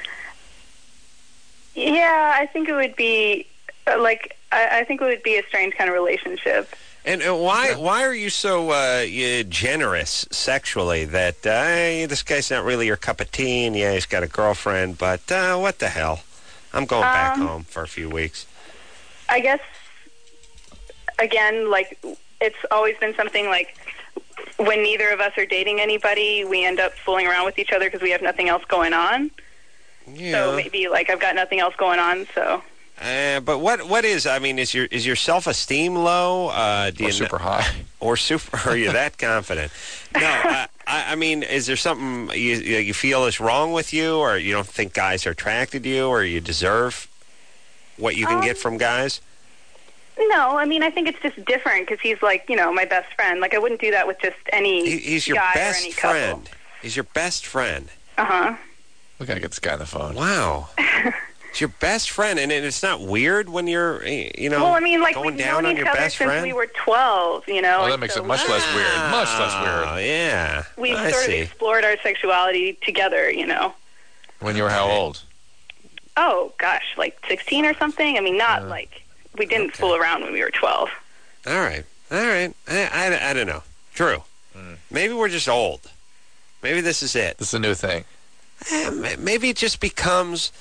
Yeah, I think it would be I think it would be a strange kind of relationship. And why are you so generous sexually that this guy's not really your cup of tea, and yeah, he's got a girlfriend, but what the hell? I'm going back home for a few weeks. I guess, again, like, it's always been something like when neither of us are dating anybody, we end up fooling around with each other because we have nothing else going on. Yeah. So maybe, like, I've got nothing else going on, so... But what is? I mean, is your self-esteem low? Do Or super high? Or are you that confident? No, I mean, is there something you feel is wrong with you, or you don't think guys are attracted to you, or you deserve what you can get from guys? No, I mean, I think it's just different because he's like, my best friend. Like, I wouldn't do that with just any He's your guy best or any friend. couple. He's your best friend. Uh-huh. We gotta get this guy on the phone. Wow. It's your best friend, and it's not weird when you're, well, I mean, like, going we've down known on each your other best since friend. we were 12, Well, that makes it much less weird. Much less Oh, weird. yeah. We've I sort see. of explored our sexuality together, When you were how old? Oh, gosh, like 16 or something? I mean, not like, we didn't fool around when we were 12. All right. I don't know. True. Maybe we're just old. Maybe this is it. This is a new thing. Maybe it just becomes,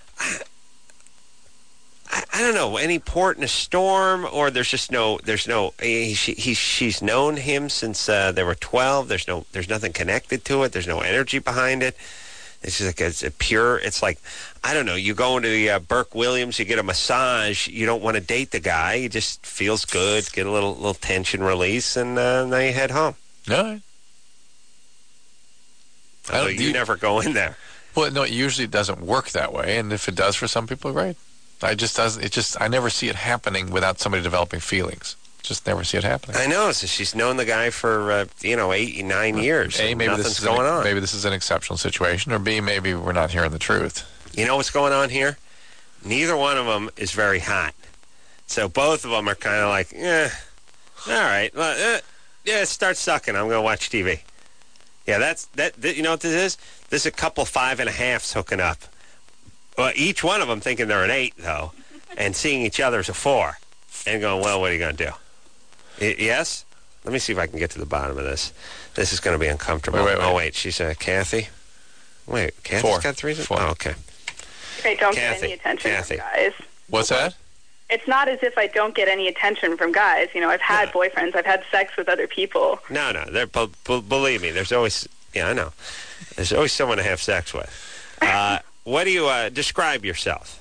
I don't know, any port in a storm, or she's known him since they were 12. There's nothing connected to it. There's no energy behind it. It's just like it's like, I don't know, you go into the Burke Williams, you get a massage, you don't want to date the guy, it just feels good, get a little tension release, and now you head home. All right. So you never go in there. Well, no, it usually doesn't work that way, and if it does for some people, great. I never see it happening without somebody developing feelings. Just never see it happening. I know. So she's known the guy for 8, 9 years. A, maybe nothing's going on. Maybe this is an exceptional situation, or B, maybe we're not hearing the truth. You know what's going on here? Neither one of them is very hot. So both of them are kind of like, all right, start sucking. I'm going to watch TV. Yeah, that. You know what this is? This is a couple 5.5s hooking up. Well, each one of them thinking they're an 8, though, and seeing each other as a 4, and going, well, what are you going to do? Yes? Let me see if I can get to the bottom of this. This is going to be uncomfortable. Wait. Oh, wait, she's Kathy? Wait, Kathy's 4. got 3? 4. Oh, okay. I don't Kathy, get any attention Kathy. from guys. What's that? It's not as if I don't get any attention from guys. I've had boyfriends. I've had sex with other people. No. Believe me, there's always... Yeah, I know. There's always someone to have sex with. What do you... describe yourself.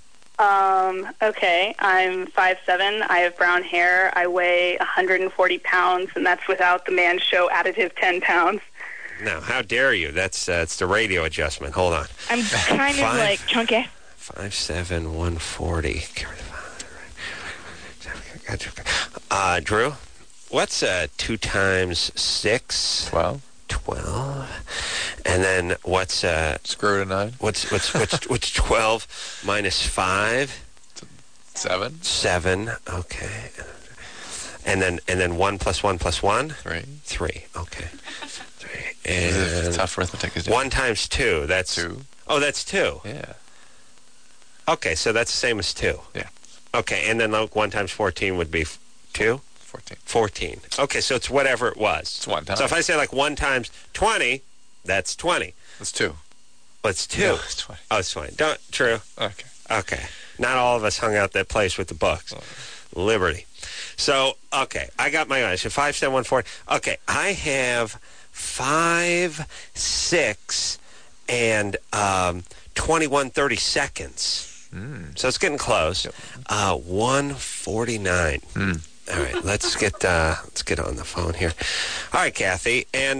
Okay, I'm 5'7". I have brown hair. I weigh 140 pounds, and that's without the Man Show additive 10 pounds. No, how dare you? That's it's the radio adjustment. Hold on. I'm kind of like chunky. 5'7", 140. Drew, what's 2 times 6? 12. 12. And then what's Screw it a 9. what's 12 minus 5? 7. 7. Okay. And then 1 plus 1 plus 1? 3. 3. Okay. 3. And Tough arithmetic is 1 times 2. That's 2. Oh, that's 2. Yeah. Okay, so that's the same as 2. Yeah. Okay, and then 1 times 14 would be 2? 14. 14. Okay, so it's whatever it was. It's 1 time. So if I say 1 times 20, that's 20. It's 2. Well, it's 2. No, it's 20. Oh, it's 20. True. Okay. Okay. Not all of us hung out that place with the books. Liberty. So, okay, I got my eyes. So 5'7", 140. Okay, I have 5, 6, and 21 30 seconds. So it's getting close. 149. All right, let's get on the phone here. All right, Kathy, and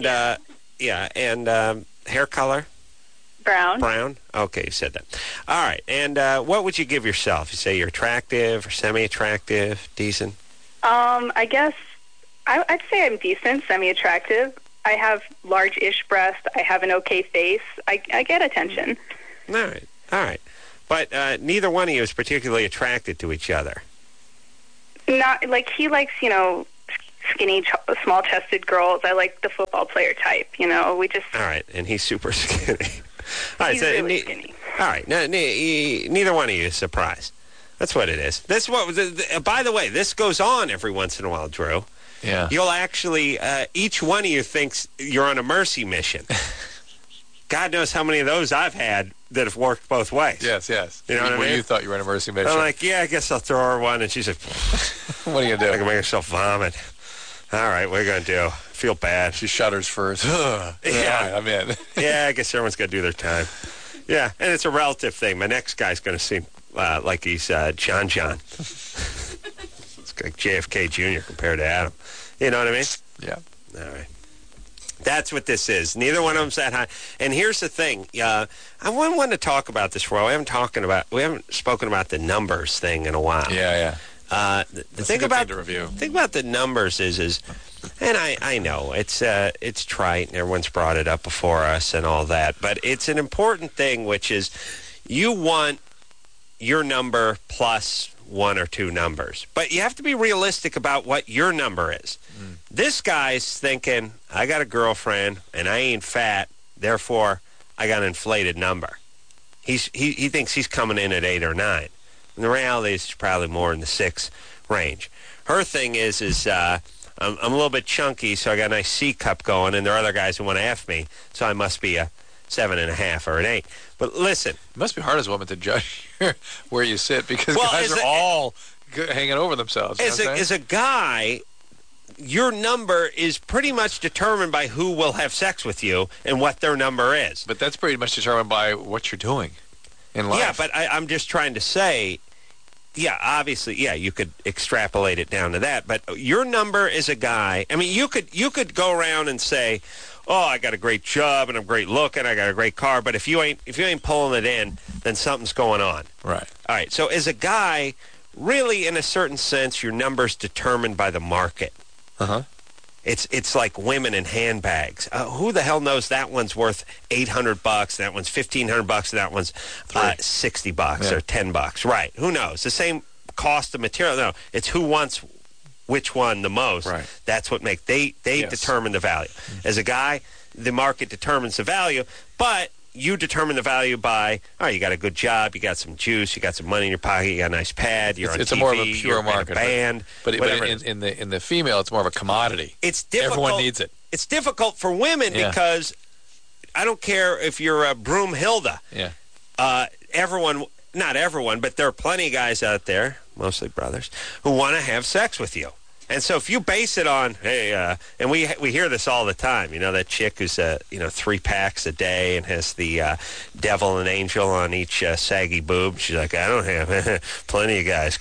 hair color. Brown. Brown? Okay, you said that. All right, and what would you give yourself? You say you're attractive or semi-attractive, decent? I guess I'd say I'm decent, semi-attractive. I have large-ish breasts. I have an okay face. I get attention. All right. But neither one of you is particularly attracted to each other. Not like he likes, skinny, small-chested girls. I like the football player type. We just. All right, and he's super skinny. All right, he's really skinny. All right, neither one of you is surprised. That's what it is. That's what. By the way, this goes on every once in a while, Drew. Yeah. You'll actually, each one of you thinks you're on a mercy mission. God knows how many of those I've had that have worked both ways. Yes. You know what I mean? You thought you were on a mercy mission. I'm like, yeah, I guess I'll throw her one. And she's like, what are you going to do? I can make herself vomit. All right, what are you going to do? Feel bad. She shudders first. Yeah. All right, I'm in. Yeah, I guess everyone's got to do their time. Yeah, and it's a relative thing. My next guy's going to seem like he's John. It's like JFK Jr. compared to Adam. You know what I mean? Yeah. All right. That's what this is. Neither one of them's that high. And here's the thing. I want to talk about this for a while. We haven't spoken about the numbers thing in a while. Yeah. The thing about the numbers is, and I know it's trite and everyone's brought it up before us and all that, but it's an important thing, which is you want your number plus one or two numbers, but you have to be realistic about what your number is. This guy's thinking, I got a girlfriend and I ain't fat, therefore I got an inflated number. He thinks he's coming in at 8 or 9. And the reality is probably more in the 6 range. Her thing is I'm a little bit chunky, so I got a nice C cup going, and there are other guys who want to F me, so I must be a 7.5 or an 8. But listen. It must be hard as a woman to judge where you sit, because guys are all hanging over themselves. As a guy, your number is pretty much determined by who will have sex with you and what their number is. But that's pretty much determined by what you're doing in life. Yeah, but I'm just trying to say, yeah, obviously, yeah, you could extrapolate it down to that. But your number as a guy, I mean, you could go around and say, oh, I got a great job and I'm great looking, I got a great car, but if you ain't pulling it in, then something's going on. Right. All right. So as a guy, really, in a certain sense, your number's determined by the market. Uh-huh. It's like women in handbags. Who the hell knows that one's worth $800, that one's $1,500, that one's $60 or $10. Right? Who knows? The same cost of material. No, it's who wants which one the most. Right. That's what makes they determine the value. As a guy, the market determines the value, but you determine the value by, all right, you got a good job, you got some juice, you got some money in your pocket, you got a nice pad, you're on it's TV, a more of a pure you're market, in a band. But in the female, it's more of a commodity. It's difficult. Everyone needs it. It's difficult for women because I don't care if you're a Broomhilda. Yeah. Not everyone, but there are plenty of guys out there, mostly brothers, who want to have sex with you. And so if you base it on, hey, and we hear this all the time, that chick who's 3 packs a day and has the devil and angel on each saggy boob. She's like, I don't have plenty of guys.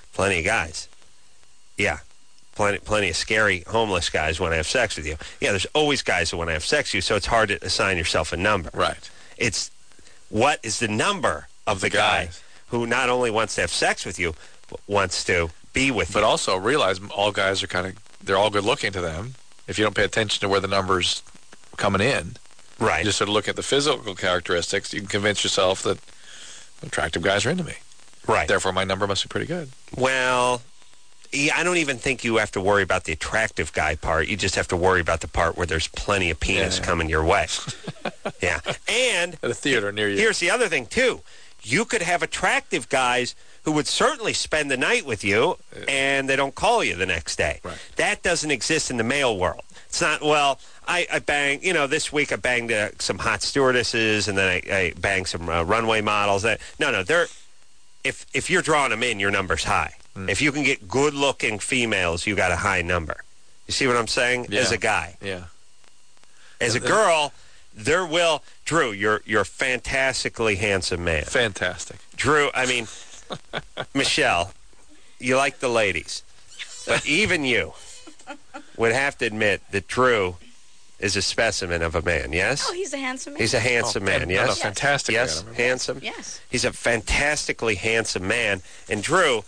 Yeah, plenty of scary homeless guys want to have sex with you. Yeah, there's always guys who want to have sex with you, so it's hard to assign yourself a number. Right. It's what is the number of the guy who not only wants to have sex with you, but wants to be with you. But also realize all guys are they're all good looking to them. If you don't pay attention to where the number's coming in, right? You just sort of look at the physical characteristics, you can convince yourself that attractive guys are into me. Right. Therefore, my number must be pretty good. Well, yeah, I don't even think you have to worry about the attractive guy part. You just have to worry about the part where there's plenty of penis coming your way. Yeah. And at a theater near you. Here's the other thing, too. You could have attractive guys who would certainly spend the night with you, and they don't call you the next day. Right. That doesn't exist in the male world. It's not, well, I banged, this week I banged some hot stewardesses, and then I banged some runway models. No, if you're drawing them in, your number's high. If you can get good-looking females, you got a high number. You see what I'm saying? Yeah. As a guy. Yeah. As a girl, Drew, you're a fantastically handsome man. Fantastic. Drew, I mean, Michelle, you like the ladies. But even you would have to admit that Drew is a specimen of a man, yes? Oh, he's a handsome man. He's a handsome man, yes? No, fantastic. Yes, handsome? Yes. He's a fantastically handsome man. And Drew,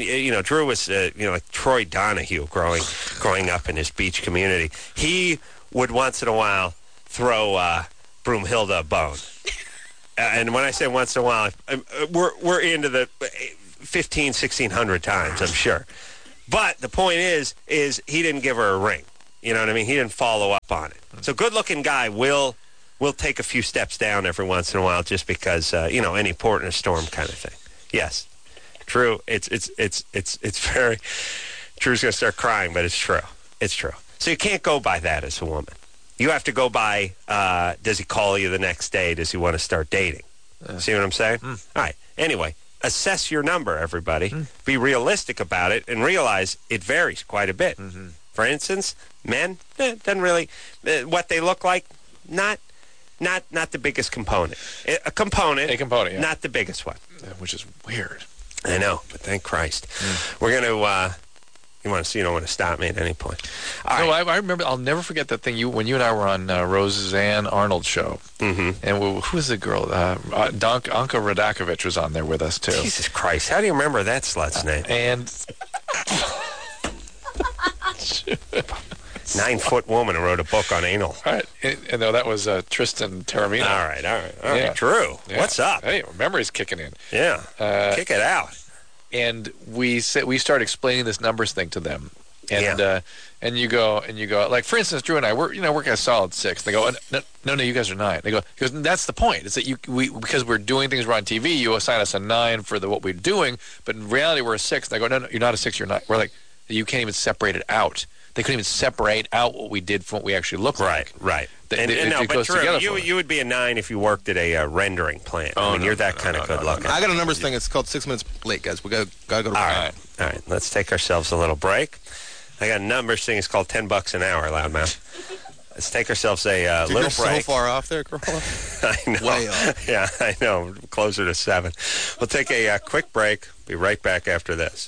Drew was, like Troy Donahue growing up in his beach community. He would once in a while throw Broomhilda a bone. And when I say once in a while, we're into the 1,1600 times, I'm sure. But the point is he didn't give her a ring. You know what I mean? He didn't follow up on it. So good-looking guy will take a few steps down every once in a while just because, any port in a storm kind of thing. Yes. True. It's very... Drew's going to start crying, but it's true. It's true. So you can't go by that as a woman. You have to go by, does he call you the next day? Does he want to start dating? See what I'm saying? All right. Anyway, assess your number, everybody. Be realistic about it and realize it varies quite a bit. For instance, men, doesn't really... what they look like, not the biggest component. A component, yeah. Not the biggest one. Which is weird. I know, but thank Christ. We're going to... You don't want to stop me at any point. All right. I remember. I'll never forget that thing. When you and I were on Roseanne Arnold's show, and who was the girl? Anka Radakovich was on there with us too. Jesus Christ! How do you remember that slut's name? And 9-foot woman who wrote a book on anal. All right, and no, that was Tristan Taormino. All right. Drew, what's up? Hey, memory's kicking in. Yeah, kick it out. And we start explaining this numbers thing to them, and you go like, for instance, Drew and I we're a solid 6. They go, no, you guys are 9. They go, because that's the point. It's that because we're doing things we're on TV, you assign us a 9 for what we're doing, but in reality we're a 6. They go, no, you're not a 6. You're not. We're like, you can't even separate it out. They couldn't even separate out what we did from what we actually look like. Right. But Drew, you would be a 9 if you worked at a rendering plant. You're that kind of good looking. I got a numbers thing. It's called 6 minutes late, guys. We gotta go to break. All right. Let's take ourselves a little break. I got a numbers thing. It's called $10 an hour, loudmouth. Let's take ourselves a little break. You're so far off there, Corolla. I know. Way off. Yeah, I know. Closer to 7. We'll take a quick break. Be right back after this.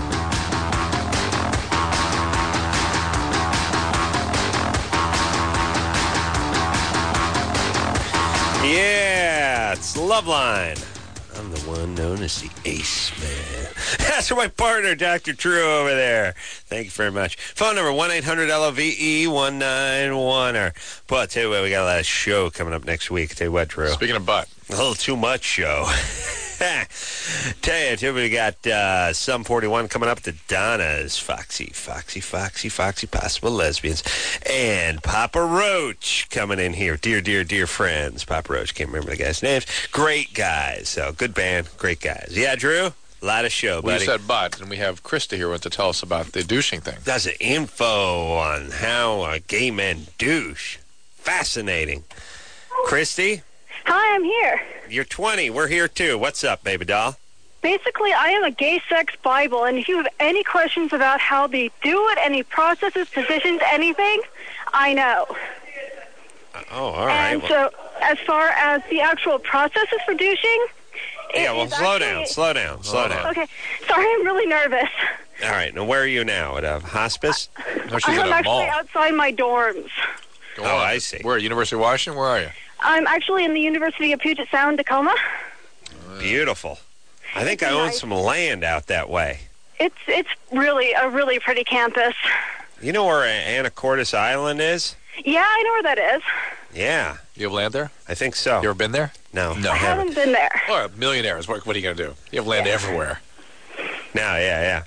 Yeah, it's Loveline. I'm the one known as the Ace Man. That's for my partner, Dr. Drew, over there. Thank you very much. Phone number 1-800-LOVE-191. But I'll tell you what, we got a lot of show coming up next week. Tell you what, Drew. Speaking of butt. A little too much show. Tell you, we got Sum 41 coming up. The Donnas, Foxy, Possible Lesbians, and Papa Roach coming in here. Dear friends. Papa Roach, can't remember the guys' names. Great guys. So, good band, great guys. Yeah, Drew? A lot of show, buddy. Well, you said but, and we have Krista here to tell us about the douching thing. That's the info on how gay men douche. Fascinating. Christy? Hi, I'm here. You're 20. We're here, too. What's up, baby doll? Basically, I am a gay sex Bible, and if you have any questions about how they do it, any processes, positions, anything, I know. All right. And so, as far as the actual processes for douching... slow down. Okay. Sorry, I'm really nervous. All right. Now, where are you now? At a hospice? No, she's I'm at a actually mall. outside my dorms. Oh, I see. Where, University of Washington? Where are you? I'm actually in the University of Puget Sound, Tacoma. Beautiful. I think I own some land out that way. It's really a really pretty campus. You know where Anacortes Island is? Yeah, I know where that is. Yeah. You have land there? I think so. You ever been there? No, I haven't been there. Oh, millionaires. What are you going to do? You have land everywhere. No, yeah.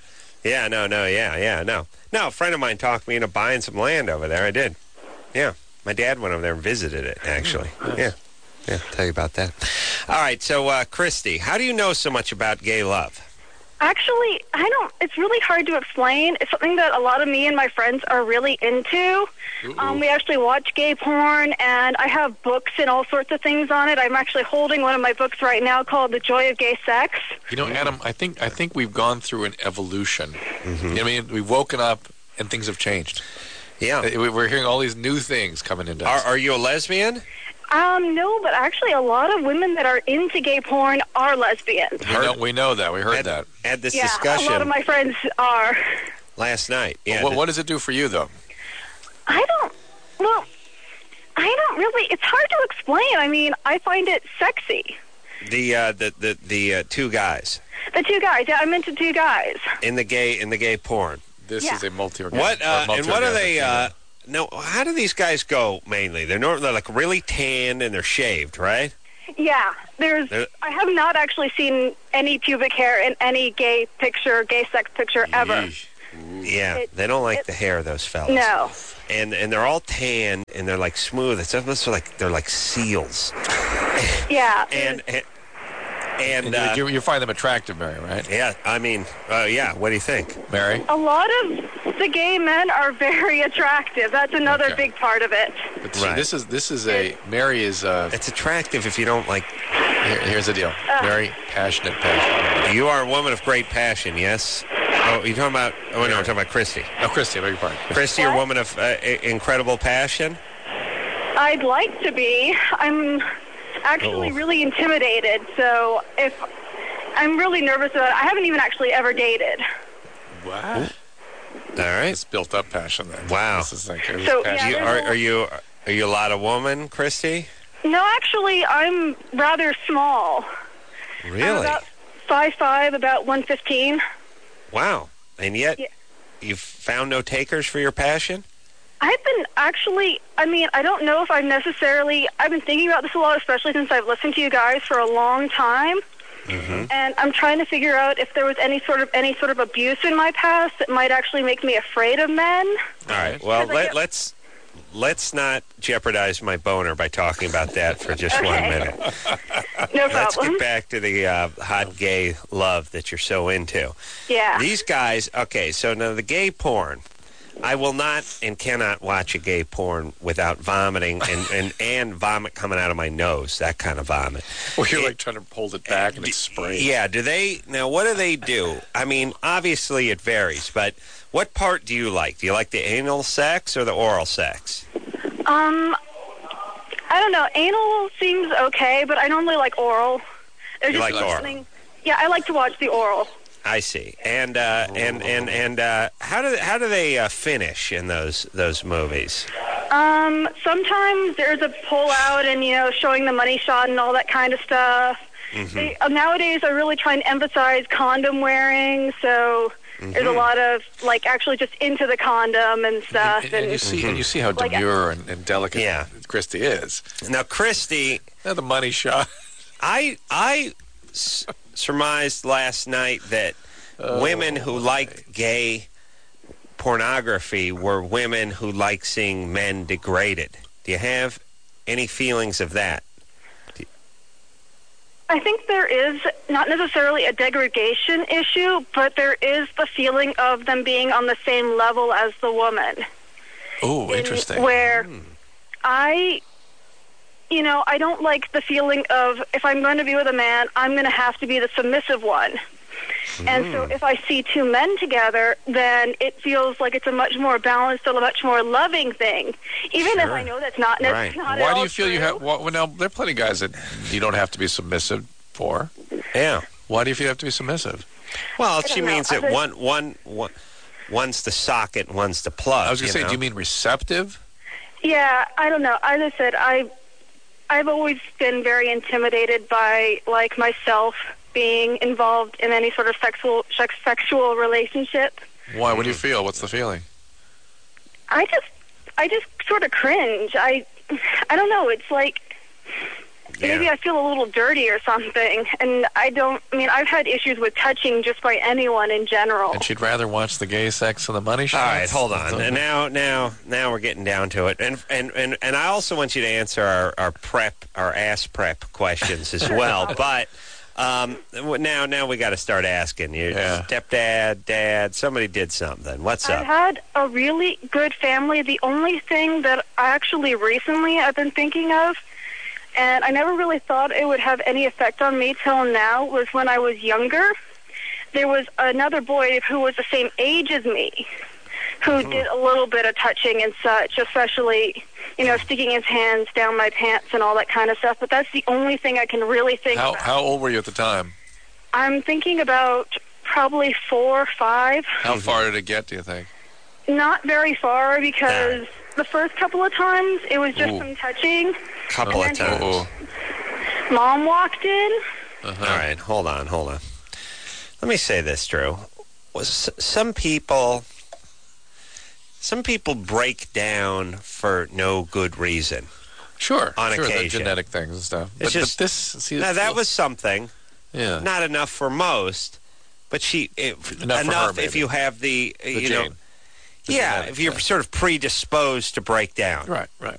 No, a friend of mine talked me into buying some land over there. I did. Yeah. My dad went over there and visited it, actually. Yeah, tell you about that. All right, so, Christy, how do you know so much about gay love? Actually, it's really hard to explain. It's something that a lot of me and my friends are really into. We actually watch gay porn, and I have books and all sorts of things on it. I'm actually holding one of my books right now called The Joy of Gay Sex. You know, Adam, I think we've gone through an evolution. Mm-hmm. You know what I mean? We've woken up, and things have changed. Yeah. We're hearing all these new things coming into us. Are you a lesbian? No, but actually a lot of women that are into gay porn are lesbians. We know that. We heard that. Had this discussion. A lot of my friends are. Last night. Yeah. What does it do for you, though? I don't really, it's hard to explain. I mean, I find it sexy. The two guys. The two guys. Yeah, I'm into two guys. In the gay porn. This is a multi-orgasmic. What are they? now, how do these guys go mainly? They're like really tanned and they're shaved, right? Yeah, I have not actually seen any pubic hair in any gay sex picture ever. Yeah, they don't like the hair, those fellas. No. And they're all tanned and they're like smooth. It's almost like they're like seals. Yeah. And you find them attractive, Mary, right? Yeah, I mean, yeah. What do you think, Mary? A lot of the gay men are very attractive. That's another big part of it. But see, this is Mary is. It's attractive if you don't like. Here's the deal. Very passionate. You are a woman of great passion, yes? Oh, you're talking about... Oh, no, I'm talking about Christy. Oh, Christy, I beg your pardon. Christy, you're a woman of incredible passion? I'd like to be. I'm actually really intimidated, so if I'm really nervous about it. I haven't even actually ever dated. What? All right. It's built up passion then. Wow. This is like so, are you a lot of woman, Christy? No, actually, I'm rather small. Really? I'm about 5'5", about 115. Wow. And yet, you've found no takers for your passion? I've been I don't know if I've been thinking about this a lot, especially since I've listened to you guys for a long time. Mm-hmm. And I'm trying to figure out if there was any sort of abuse in my past that might actually make me afraid of men. All right. Well, let's not jeopardize my boner by talking about that for just 1 minute. No problem. Let's get back to the hot gay love that you're so into. Yeah. These guys, okay, so now the gay porn, I will not and cannot watch a gay porn without vomiting and vomit coming out of my nose, that kind of vomit. Well, you're like trying to hold it back and it's spraying. Yeah, now what do they do? I mean, obviously it varies, but what part do you like? Do you like the anal sex or the oral sex? I don't know. Anal seems okay, but I normally like oral. You like oral? Yeah, I like to watch the oral. I see. And how do they finish in those movies? Sometimes there's a pull out and showing the money shot and all that kind of stuff. Mm-hmm. Nowadays, are really trying to emphasize condom wearing, so there's a lot of actually just into the condom and stuff. And you see how demure and delicate Christy is. Now, Christy, the money shot. I surmised last night that women who liked gay pornography were women who like seeing men degraded. Do you have any feelings of that? I think there is not necessarily a degradation issue, but there is the feeling of them being on the same level as the woman. Oh, interesting. Where I don't like the feeling of if I'm going to be with a man, I'm going to have to be the submissive one. And so if I see two men together, then it feels like it's a much more balanced, a much more loving thing. Even if I know that's not necessarily right. Why do you feel you have... Well, now, there are plenty of guys that you don't have to be submissive for. Yeah. Why do you feel you have to be submissive? Well, she means that one's the socket and one's the plug. I was going to say, do you mean receptive? Yeah, I don't know. As I said, I've always been very intimidated by, myself being involved in any sort of sexual relationship. Why? What do you feel? What's the feeling? I just sort of cringe. I don't know. It's like maybe I feel a little dirty or something. And I've had issues with touching just by anyone in general. And she'd rather watch the gay sex and the money shots? All right, hold on. And now we're getting down to it. And I also want you to answer our ass prep questions as well. But now we got to start asking you. Stepdad, dad, somebody did something. What's up? I've had a really good family. The only thing that I've been thinking of, and I never really thought it would have any effect on me till now, was when I was younger. There was another boy who was the same age as me who did a little bit of touching and such, especially, sticking his hands down my pants and all that kind of stuff. But that's the only thing I can really think about. How old were you at the time? I'm thinking about probably 4 or 5. How far did it get, do you think? Not very far, because the first couple of times it was just some touching. Couple of times. Mom walked in. All right, hold on. Let me say this, Drew. Some people some people break down for no good reason. Sure. On the occasion. genetic things and stuff. It's But just, this, see, now, that was something. Yeah. Not enough for most, but Enough for her, if maybe. you have the The you know, gene. yeah, if you're sort of predisposed to break down. Right, right.